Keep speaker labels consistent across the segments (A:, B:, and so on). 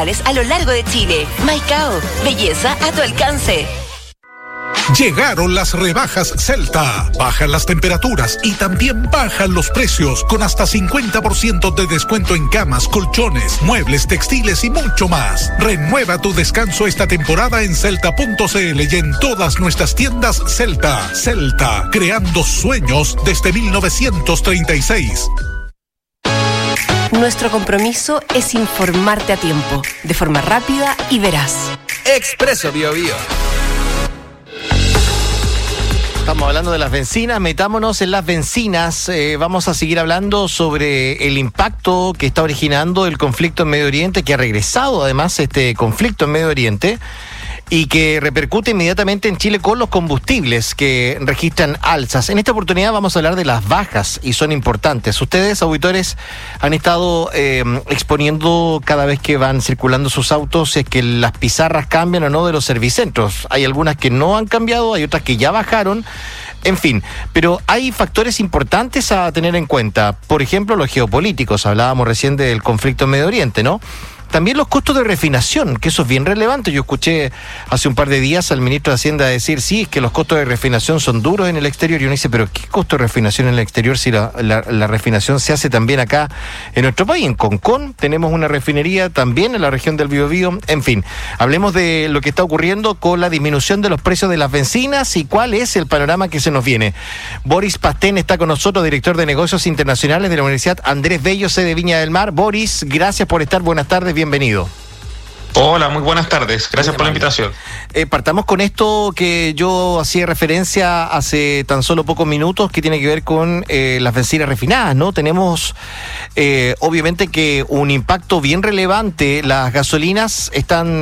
A: a lo largo de Chile. Maicao, belleza a tu alcance.
B: Llegaron las rebajas Celta. Bajan las temperaturas y también bajan los precios, con hasta 50% de descuento en camas, colchones, muebles, textiles y mucho más. Renueva tu descanso esta temporada en Celta.cl y en todas nuestras tiendas Celta. Celta, creando sueños desde 1936.
A: Nuestro compromiso es informarte a tiempo, de forma rápida y veraz.
C: Expreso Bio Bio. Estamos hablando de las bencinas, metámonos en las bencinas. Vamos a seguir hablando sobre el impacto que está originando el conflicto en Medio Oriente, que ha regresado además este conflicto en Medio Oriente y que repercute inmediatamente en Chile con los combustibles que registran alzas. En esta oportunidad vamos a hablar de las bajas y son importantes. Ustedes, auditores, han estado exponiendo cada vez que van circulando sus autos si es que las pizarras cambian o no de los servicentros. Hay algunas que no han cambiado, hay otras que ya bajaron. En fin, pero hay factores importantes a tener en cuenta. Por ejemplo, los geopolíticos. Hablábamos recién del conflicto en Medio Oriente, ¿no? También los costos de refinación, que eso es bien relevante. Yo escuché hace un par de días al ministro de Hacienda decir, sí, es que los costos de refinación son duros en el exterior. Y uno dice, pero ¿qué costo de refinación en el exterior si la refinación se hace también acá en nuestro país? En Concón tenemos una refinería también en la región del Biobío. En fin, hablemos de lo que está ocurriendo con la disminución de los precios de las bencinas y cuál es el panorama que se nos viene. Boris Pastén está con nosotros, director de negocios internacionales de la Universidad Andrés Bello, sede Viña del Mar. Boris, gracias por estar. Buenas tardes. Bienvenido.
D: Hola, muy buenas tardes. Gracias por la invitación.
C: Partamos con esto que yo hacía referencia hace tan solo pocos minutos, que tiene que ver con las bencinas refinadas, ¿no? Tenemos obviamente que un impacto bien relevante. Las gasolinas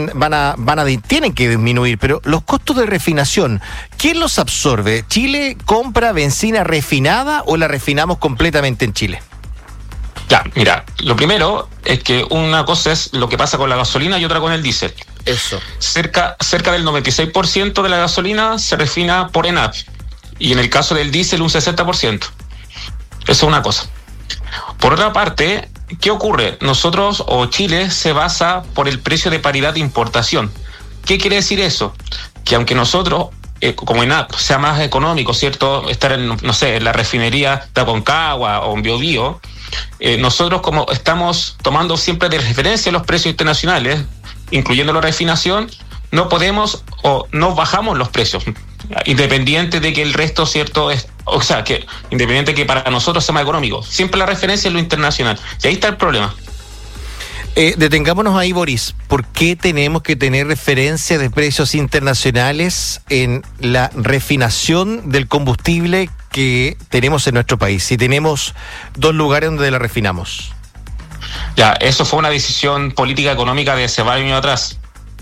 C: tienen que disminuir, pero los costos de refinación, ¿quién los absorbe? ¿Chile compra benzina refinada o la refinamos completamente en Chile?
D: Ya, mira, lo primero es que una cosa es lo que pasa con la gasolina y otra con el diésel.
C: Eso.
D: Cerca del 96% de la gasolina se refina por ENAP y en el caso del diésel un 60%. Eso es una cosa. Por otra parte, ¿qué ocurre? Nosotros o Chile se basa por el precio de paridad de importación. ¿Qué quiere decir eso? Que aunque nosotros como ENAP sea más económico, ¿cierto? Estar en la refinería de Aconcagua o en Biobío, nosotros como estamos tomando siempre de referencia los precios internacionales, incluyendo la refinación, no podemos o no bajamos los precios, independiente de que el resto, ¿cierto? Independiente de que para nosotros sea más económico. Siempre la referencia es lo internacional. Y ahí está el problema.
C: Detengámonos ahí, Boris. ¿Por qué tenemos que tener referencia de precios internacionales en la refinación del combustible que tenemos en nuestro país? Si tenemos dos lugares donde la refinamos.
D: Ya, eso fue una decisión política económica de hace varios años atrás.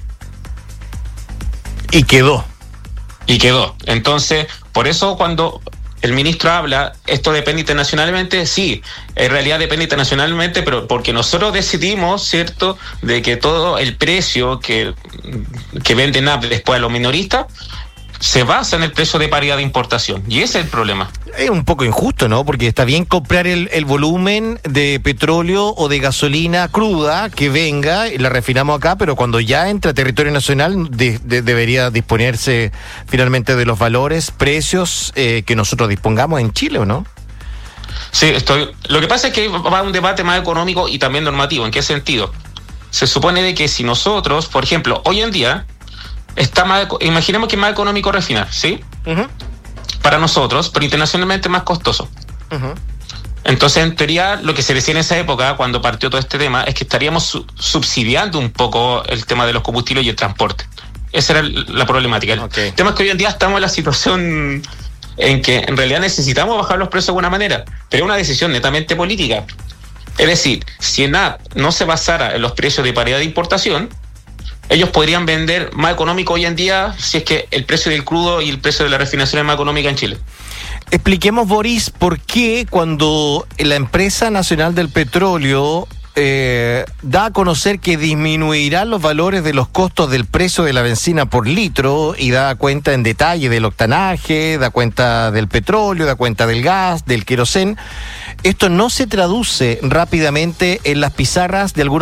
C: Y quedó.
D: Entonces, por eso cuando el ministro habla, esto depende internacionalmente, sí, en realidad depende internacionalmente, pero porque nosotros decidimos, ¿cierto?, de que todo el precio que vende NAP después a los minoristas se basa en el precio de paridad de importación. Y ese es el problema.
C: Es un poco injusto, ¿no? Porque está bien comprar el volumen de petróleo o de gasolina cruda que venga y la refinamos acá, pero cuando ya entra a territorio nacional debería disponerse finalmente de los valores, precios que nosotros dispongamos en Chile, ¿o no?
D: Sí, lo que pasa es que va a un debate más económico y también normativo. ¿En qué sentido? Se supone de que si nosotros, por ejemplo, hoy en día imaginemos que es más económico refinar, ¿sí? Uh-huh. Para nosotros, pero internacionalmente más costoso. Uh-huh. Entonces, en teoría, lo que se decía en esa época, cuando partió todo este tema, es que estaríamos subsidiando un poco el tema de los combustibles y el transporte. Esa era la problemática. El tema es que hoy en día estamos en la situación en que en realidad necesitamos bajar los precios de alguna manera, pero es una decisión netamente política. Es decir, si ENAP no se basara en los precios de paridad de importación, ellos podrían vender más económico hoy en día si es que el precio del crudo y el precio de la refinación es más económica en Chile.
C: Expliquemos, Boris, por qué cuando la Empresa Nacional del Petróleo da a conocer que disminuirán los valores de los costos del precio de la benzina por litro y da cuenta en detalle del octanaje, da cuenta del petróleo, da cuenta del gas, del querosén. Esto no se traduce rápidamente en las pizarras de algunos